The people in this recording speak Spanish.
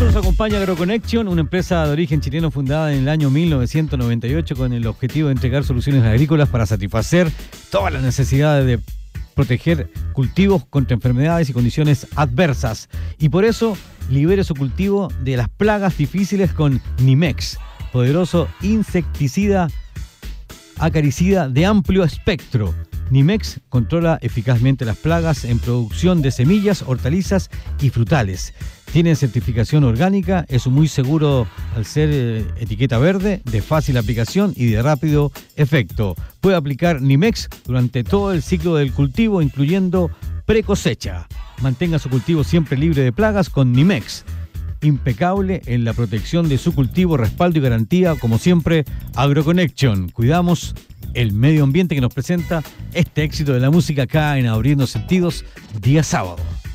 nos acompaña AgroConnection, una empresa de origen chileno fundada en el año 1998 con el objetivo de entregar soluciones agrícolas para satisfacer todas las necesidades de proteger cultivos contra enfermedades y condiciones adversas. Y por eso libere su cultivo de las plagas difíciles con Nimex, poderoso insecticida acaricida de amplio espectro. Nimex controla eficazmente las plagas en producción de semillas, hortalizas y frutales. Tiene certificación orgánica, es muy seguro al ser etiqueta verde, de fácil aplicación y de rápido efecto. Puede aplicar Nimex durante todo el ciclo del cultivo, incluyendo precosecha. Mantenga su cultivo siempre libre de plagas con Nimex. Impecable en la protección de su cultivo, respaldo y garantía, como siempre, AgroConnection. Cuidamos el medio ambiente, que nos presenta este éxito de la música acá en Abriendo Sentidos, día sábado.